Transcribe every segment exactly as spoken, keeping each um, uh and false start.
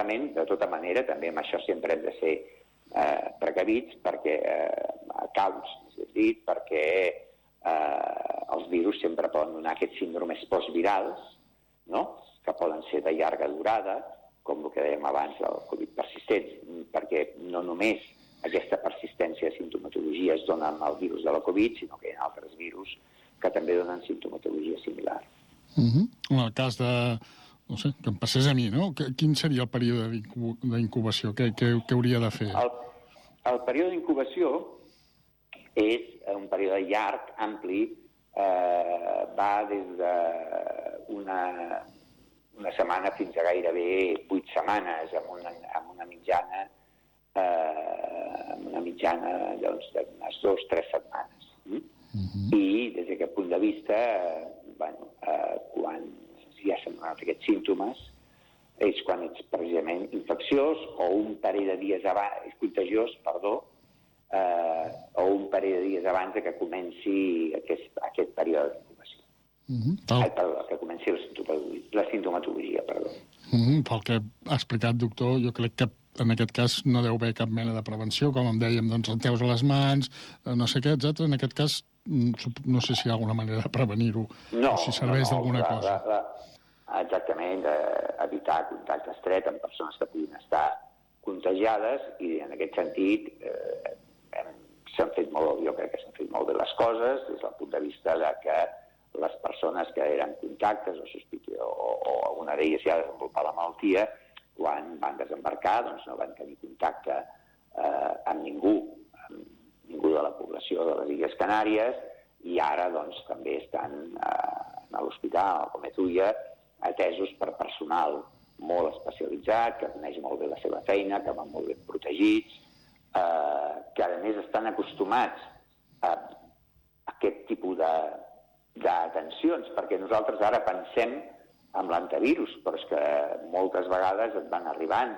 malauradament, de tota manera, també amb això sempre hem de ser eh, precavits, perquè eh, cauts, és dit, perquè eh, els virus sempre poden donar aquests síndromes postvirals, no?, que poden ser de llarga durada, com el que dèiem abans del Covid persistent, perquè no només aquesta persistència de sintomatologia es dona amb el virus de la Covid, sinó que hi ha altres virus que també donen sintomatologia similar. Uh-huh. En el cas de, no sé, que em passés a mi, no? Quin seria el període d'incubació? Què, què, què hauria de fer? El, el període d'incubació és un període llarg, ampli, eh, va des d'una una setmana fins a gairebé vuit setmanes, amb una, amb una mitjana eh, amb una mitjana doncs, d'unes dues o tres setmanes. Mm? Uh-huh. I des d'aquest punt de vista, eh, bueno, eh, quan ja s'han donat aquests símptomes, és quan ets precisament infecciós o un parell de dies abans, contagiós, perdó, eh, o un parell de dies abans de que comenci aquest, aquest període d'incubació. Uh-huh. Ai, perdó, que comenci la sintomatologia, la sintomatologia perdó. Uh-huh. Pel que ha explicat, doctor, jo crec que en aquest cas no deu haver cap mena de prevenció, com em dèiem, doncs renteus a les mans, no sé què, etcètera. En aquest cas, no sé si hi ha alguna manera de prevenir-ho, no, o si serveix no, no, d'alguna la, cosa. La, la, exactament, evitar contacte estret amb persones que puguin estar contagiades, i en aquest sentit eh, s'han fet molt, jo crec que s'han fet molt bé les coses, des del punt de vista de que les persones que eren contactes o, o, o alguna d'elles ja desenvolupar la malaltia, quan van desembarcar doncs no van tenir contacte eh, amb ningú, amb ningú de la població de les Illes Canàries, i ara doncs també estan eh, a l'hospital, a Comezulla, atesos per personal molt especialitzat, que coneix molt bé la seva feina, que van molt ben protegits, eh, que a més estan acostumats a aquest tipus de d'atencions, perquè nosaltres ara pensem en l'antivirus, però és que moltes vegades et van arribant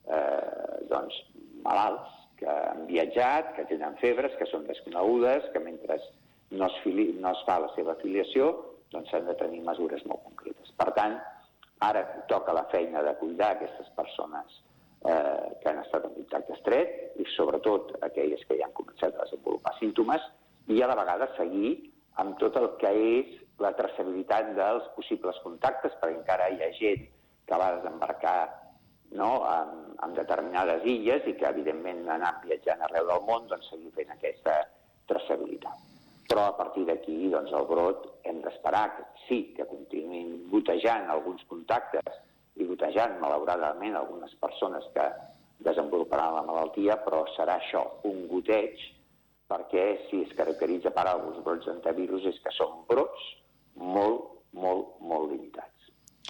eh, doncs, malalts que han viatjat, que tenen febres, que són desconegudes, que mentre no es, fili, no es fa la seva afiliació, doncs s'han de tenir mesures molt concretes. Per tant, ara toca la feina de cuidar aquestes persones eh, que han estat en contacte estret, i sobretot aquelles que ja han començat a desenvolupar símptomes, i a la vegada seguir amb tot el que és la traçabilitat dels possibles contactes, perquè encara hi ha gent que va desembarcar, no, en, en determinades illes i que, evidentment, anant viatjant arreu del món, doncs seguir fent aquesta traçabilitat. Però a partir d'aquí, doncs, el brot hem d'esperar que sí, que continuïn gotejant alguns contactes i gotejant, malauradament, algunes persones que desenvoluparan la malaltia, però serà això, un goteig, perquè si es caracteritza per alguns brots d'antivirus és que són brots molt, molt, molt limitats.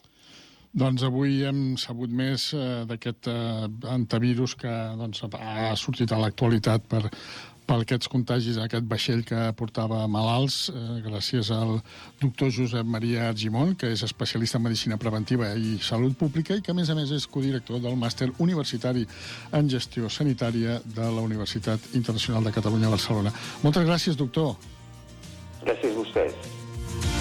Doncs avui hem sabut més eh, d'aquest eh, antivirus que doncs, ha sortit a l'actualitat per, per aquests contagis, aquest vaixell que portava malalts, eh, gràcies al doctor Josep Maria Argimon, que és especialista en Medicina Preventiva i Salut Pública i que, a més a més, és codirector del Màster Universitari en Gestió Sanitària de la Universitat Internacional de Catalunya a Barcelona. Moltes gràcies, doctor. Gràcies a vostès.